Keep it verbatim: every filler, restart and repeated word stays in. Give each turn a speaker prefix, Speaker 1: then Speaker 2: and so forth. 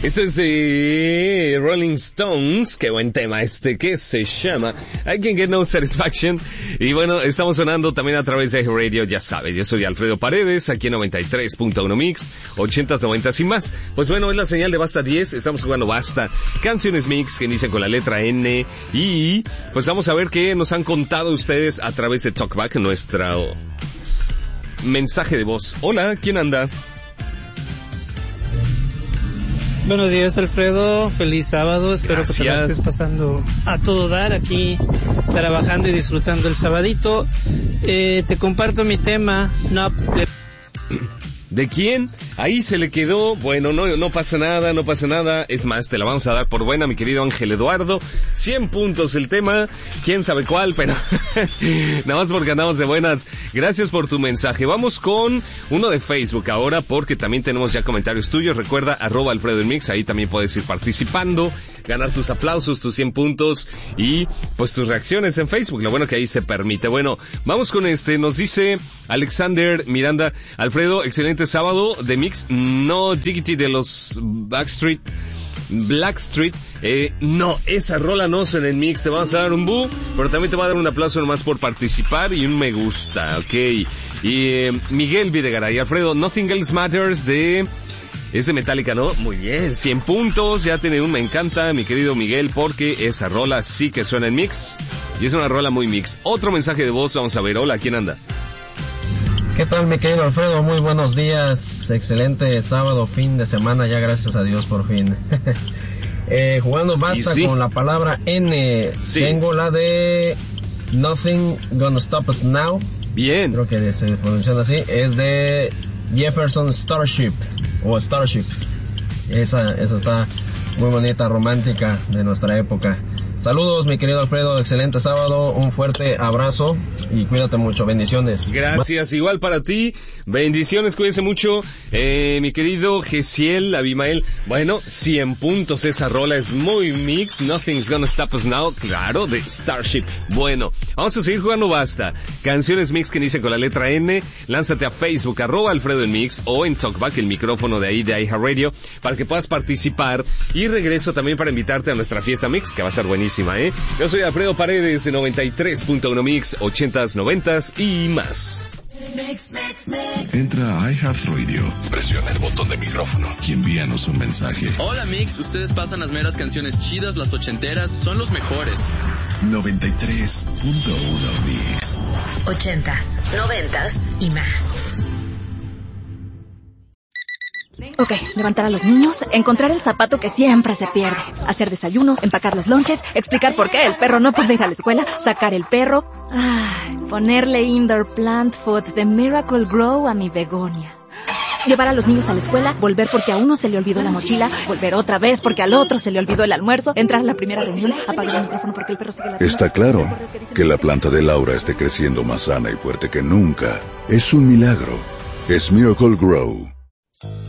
Speaker 1: Esto es de Rolling Stones, qué buen tema este, que se llama I Can Get No Satisfaction. Y bueno, estamos sonando también a través de Radio, ya sabes, yo soy Alfredo Paredes, aquí en noventa y tres punto uno Mix, ochentas, noventas y más. Pues bueno, es la señal de Basta diez, estamos jugando Basta, canciones Mix que inician con la letra N, y pues vamos a ver qué nos han contado ustedes a través de Talkback, nuestro mensaje de voz. Hola, ¿quién anda?
Speaker 2: Buenos días, Alfredo, feliz sábado, espero
Speaker 1: Gracias.
Speaker 2: que te la estés pasando a todo dar aquí, trabajando y disfrutando el sabadito. Eh, te comparto mi tema, no de...
Speaker 1: ¿De quién? Ahí se le quedó. Bueno, no, no pasa nada, no pasa nada. Es más, te la vamos a dar por buena, mi querido Ángel Eduardo. cien puntos el tema. Quién sabe cuál, pero nada más porque andamos de buenas. Gracias por tu mensaje. Vamos con uno de Facebook ahora, porque también tenemos ya comentarios tuyos. Recuerda, arroba Alfredo en Mix. Ahí también puedes ir participando, ganar tus aplausos, tus cien puntos y pues tus reacciones en Facebook. Lo bueno que ahí se permite. Bueno, vamos con este. Nos dice Alexander Miranda: Alfredo, excelente sábado de Mix. No Diggity de los Backstreet Blackstreet, eh, no, esa rola no suena en Mix. Te vamos a dar un bu, pero también te va a dar un aplauso nomás por participar y un me gusta, ok. Y eh, Miguel Videgaray: Alfredo, Nothing Else Matters de... Es de Metallica, ¿no? Muy bien, cien puntos, ya tiene un me encanta, mi querido Miguel, porque esa rola sí que suena en Mix, y es una rola muy Mix. Otro mensaje de voz, vamos a ver. Hola, ¿quién anda?
Speaker 3: ¿Qué tal, mi querido Alfredo? Muy buenos días, excelente sábado, fin de semana, ya gracias a Dios por fin. eh, jugando Basta sí. Con la palabra N, sí. Tengo la de Nothing Gonna Stop Us Now.
Speaker 1: Bien.
Speaker 3: Creo que se pronuncia así, es de Jefferson Starship, o Starship. Esa, esa está muy bonita, romántica, de nuestra época. Saludos, mi querido Alfredo, excelente sábado, un fuerte abrazo y cuídate mucho, bendiciones.
Speaker 1: Gracias, igual para ti, bendiciones, cuídense mucho, eh, mi querido Gesiel Abimael. Bueno, cien puntos, esa rola es muy Mix, Nothing's Gonna Stop Us Now, claro, de Starship. Bueno, vamos a seguir jugando Basta, canciones Mix que inician con la letra N. Lánzate a Facebook, arroba Alfredo en Mix, o en Talkback, el micrófono de ahí de iHeartRadio, para que puedas participar, y regreso también para invitarte a nuestra fiesta Mix, que va a estar buenísima. ¿Eh? Yo soy Alfredo Paredes de noventa y tres punto uno Mix, ochentas, noventas y más.
Speaker 4: Entra a iHeartRadio, presiona el botón de micrófono y envíanos un mensaje.
Speaker 5: Hola Mix, ustedes pasan las meras canciones chidas, las ochenteras, son los mejores.
Speaker 4: noventa y tres punto uno Mix.
Speaker 6: Ochentas, noventas y más.
Speaker 7: Ok, levantar a los niños, encontrar el zapato que siempre se pierde, hacer desayunos, empacar los lonches, explicar por qué el perro no puede ir a la escuela, sacar el perro, ay, ponerle indoor plant food de Miracle Grow a mi begonia. Llevar a los niños a la escuela, volver porque a uno se le olvidó la mochila, volver otra vez porque al otro se le olvidó el almuerzo, entrar a la primera reunión, apagar el micrófono porque el perro sigue ladrando.
Speaker 4: Está claro que la planta de Laura esté creciendo más sana y fuerte que nunca. Es un milagro. Es Miracle Grow.